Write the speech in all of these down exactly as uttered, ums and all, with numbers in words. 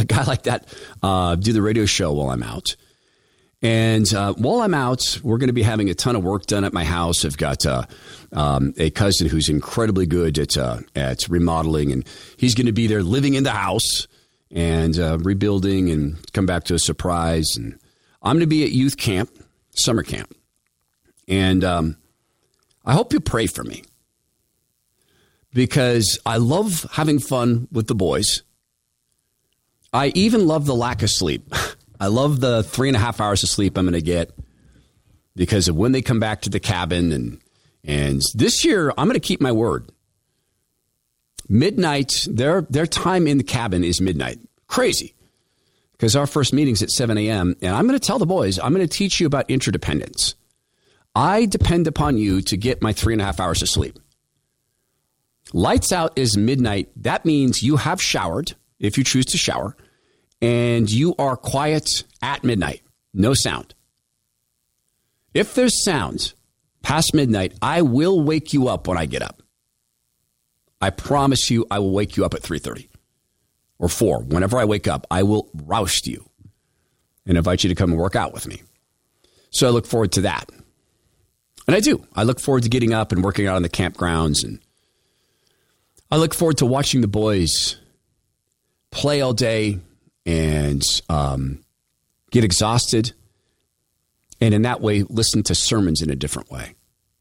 a guy like that uh, do the radio show while I'm out. And uh, while I'm out, we're going to be having a ton of work done at my house. I've got uh, um, a cousin who's incredibly good at uh, at remodeling, and he's going to be there living in the house and uh, rebuilding and come back to a surprise. And I'm going to be at youth camp, summer camp. And um, I hope you pray for me because I love having fun with the boys. I even love the lack of sleep. I love the three and a half hours of sleep I'm going to get because of when they come back to the cabin. And, and this year, I'm going to keep my word. Midnight, their, their time in the cabin is midnight. Crazy. Because our first meeting's at seven a.m. And I'm going to tell the boys, I'm going to teach you about interdependence. I depend upon you to get my three and a half hours of sleep. Lights out is midnight. That means you have showered, if you choose to shower, and you are quiet at midnight. No sound. If there's sound past midnight, I will wake you up when I get up. I promise you I will wake you up at three thirty or four. Whenever I wake up, I will roust you and invite you to come and work out with me. So I look forward to that. And I do. I look forward to getting up and working out on the campgrounds. And I look forward to watching the boys play all day and um, get exhausted. And in that way, listen to sermons in a different way.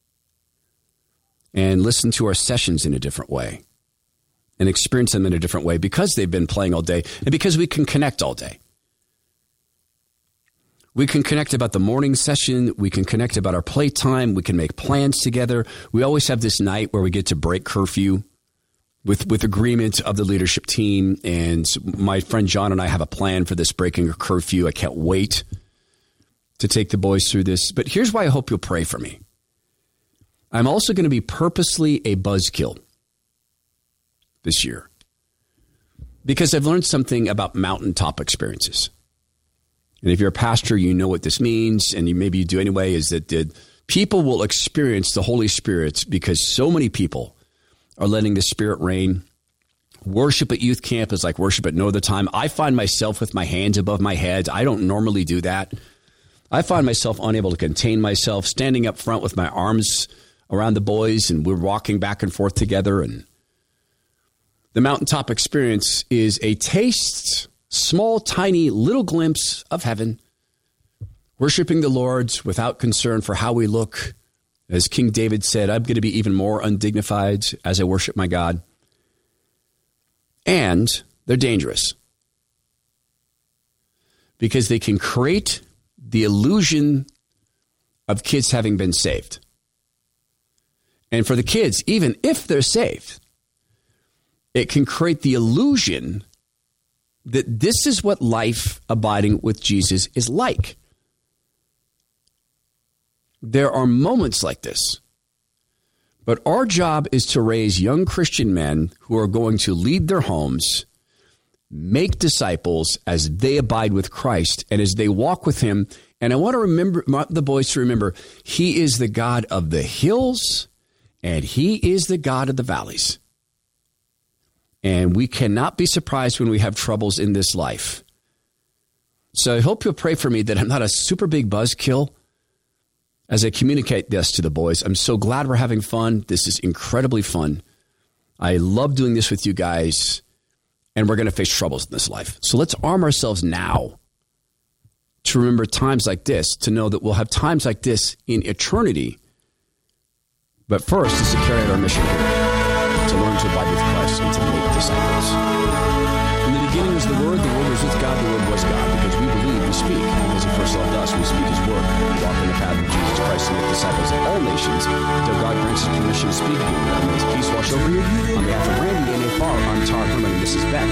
And listen to our sessions in a different way. And experience them in a different way because they've been playing all day and because we can connect all day. We can connect about the morning session. We can connect about our playtime. We can make plans together. We always have this night where we get to break curfew with, with agreement of the leadership team. And my friend John and I have a plan for this breaking a curfew. I can't wait to take the boys through this. But here's why I hope you'll pray for me. I'm also going to be purposely a buzzkill this year because I've learned something about mountaintop experiences. And if you're a pastor, you know what this means, and you maybe you do anyway, is that the people will experience the Holy Spirit because so many people are letting the Spirit reign. Worship at youth camp is like worship at no other time. I find myself with my hands above my head. I don't normally do that. I find myself unable to contain myself, standing up front with my arms around the boys, and we're walking back and forth together. And the mountaintop experience is a taste, small, tiny, little glimpse of heaven, worshiping the Lord without concern for how we look. As King David said, I'm going to be even more undignified as I worship my God. And they're dangerous because they can create the illusion of kids having been saved. And for the kids, even if they're saved, it can create the illusion that this is what life abiding with Jesus is like. There are moments like this, but our job is to raise young Christian men who are going to lead their homes, make disciples as they abide with Christ and as they walk with him. And I want to remember the boys to remember, he is the God of the hills and he is the God of the valleys. And we cannot be surprised when we have troubles in this life. So I hope you'll pray for me that I'm not a super big buzzkill as I communicate this to the boys. I'm so glad we're having fun. This is incredibly fun. I love doing this with you guys, and we're going to face troubles in this life. So let's arm ourselves now to remember times like this, to know that we'll have times like this in eternity. But first is to carry out our mission here, to learn to abide with Christ and to make disciples. In the beginning was the Word, the Word was with God, the Word was God. Because we believe, we speak. Because he first loved us, we speak his word. We walk in the path of Jesus Christ and make disciples of all nations until God grants us permission to speak. And may his peace wash over you. On behalf of Randy and Afar, I'm Todd Herman, and this is Ben.